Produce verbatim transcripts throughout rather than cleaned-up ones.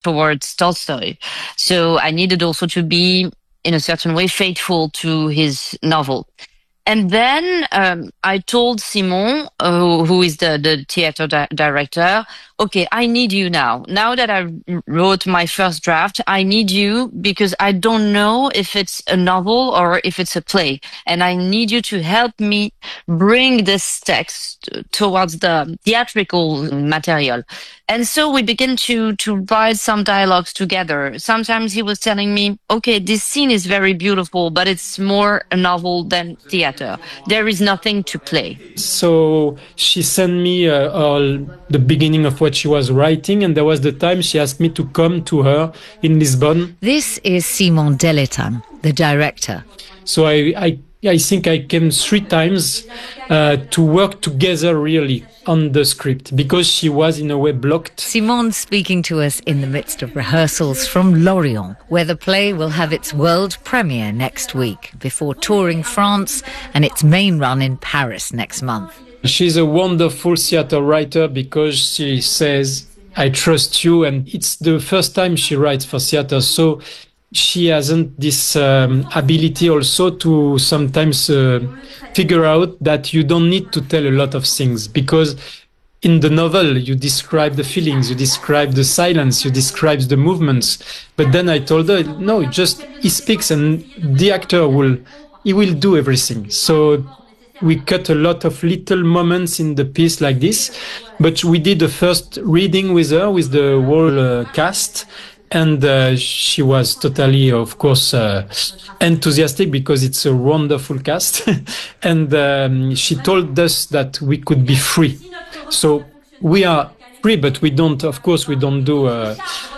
towards Tolstoy. So I needed also to be, in a certain way, faithful to his novel. And then um, I told Simon, uh, who, who is the, the theater di- director, okay, I need you now. Now that I wrote my first draft, I need you because I don't know if it's a novel or if it's a play. And I need you to help me bring this text towards the theatrical material. And so we began to, to write some dialogues together. Sometimes he was telling me, okay, this scene is very beautiful, but it's more a novel than theater. There is nothing to play. So she sent me uh, all the beginning of what she was writing, and there was the time she asked me to come to her in Lisbon. This is Simon Deletang, the director. So I, I, I think I came three times uh, to work together really on the script because she was in a way blocked. Simon speaking to us in the midst of rehearsals from Lorient, where the play will have its world premiere next week before touring France and its main run in Paris next month. She's a wonderful theater writer because she says, I trust you, and it's the first time she writes for theater, so she hasn't this um, ability also to sometimes uh, figure out that you don't need to tell a lot of things, because in the novel you describe the feelings, you describe the silence, you describe the movements. But then I told her, no, just he speaks and the actor will, he will do everything. So we cut a lot of little moments in the piece like this, but we did the first reading with her, with the whole uh, cast. And uh, she was totally, of course, uh, enthusiastic because it's a wonderful cast. And um, she told us that we could be free. So we are free, but we don't, of course, we don't do, uh,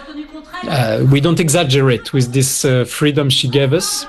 uh, we don't exaggerate with this uh, freedom she gave us.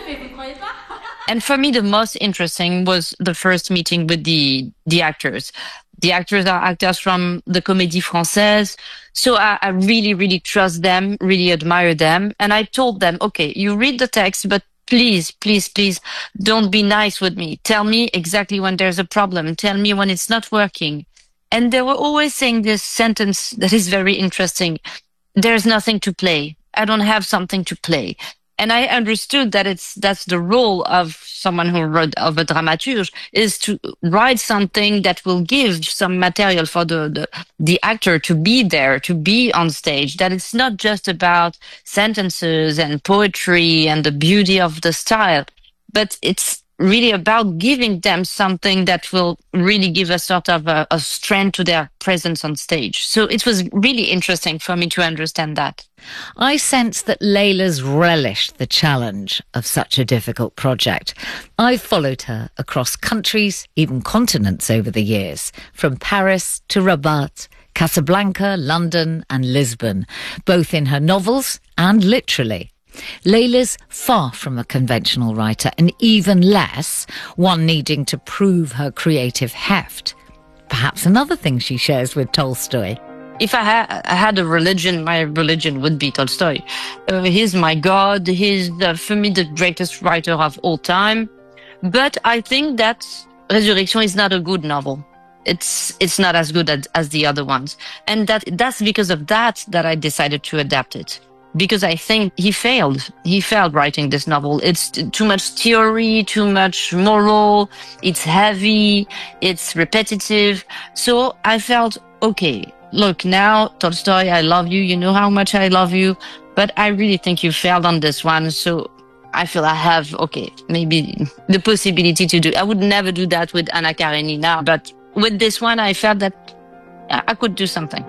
And for me, the most interesting was the first meeting with the, the actors. The actors are actors from the Comédie Française. So I, I really, really trust them, really admire them. And I told them, okay, you read the text, but please, please, please don't be nice with me. Tell me exactly when there's a problem. Tell me when it's not working. And they were always saying this sentence that is very interesting. There's nothing to play. I don't have something to play. And I understood that it's, that's the role of someone who wrote, of a dramaturge, is to write something that will give some material for the, the, the actor to be there, to be on stage, that it's not just about sentences and poetry and the beauty of the style, but it's really about giving them something that will really give a sort of a, a strength to their presence on stage. So it was really interesting for me to understand that. I sense that Leila's relished the challenge of such a difficult project. I've followed her across countries, even continents over the years, from Paris to Rabat, Casablanca, London and Lisbon, both in her novels and literally. Leila's far from a conventional writer, and even less one needing to prove her creative heft. Perhaps another thing she shares with Tolstoy. If I, ha- I had a religion, my religion would be Tolstoy. Uh, he's my God. He's, uh, for me, the greatest writer of all time. But I think that Resurrection is not a good novel. It's it's not as good as, as the other ones. And that that's because of that that I decided to adapt it. Because I think he failed. He failed writing this novel. It's too much theory, too much moral. It's heavy. It's repetitive. So I felt, okay, look, now, Tolstoy, I love you. You know how much I love you. But I really think you failed on this one. So I feel I have, okay, maybe the possibility to do. I would never do that with Anna Karenina. But with this one, I felt that I could do something.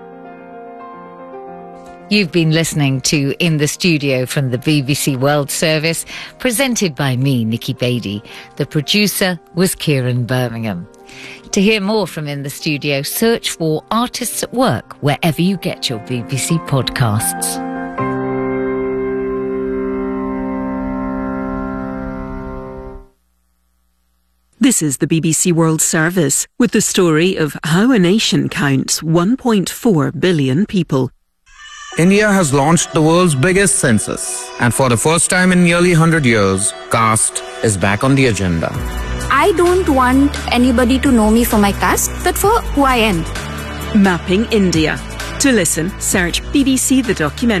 You've been listening to In the Studio from the B B C World Service, presented by me, Nikki Beattie. The producer was Kieran Birmingham. To hear more from In the Studio, search for Artists at Work wherever you get your B B C podcasts. This is the B B C World Service with the story of how a nation counts one point four billion people. India has launched the world's biggest census, and for the first time in nearly one hundred years, caste is back on the agenda. I don't want anybody to know me for my caste, but for who I am. Mapping India. To listen, search B B C The Documentary.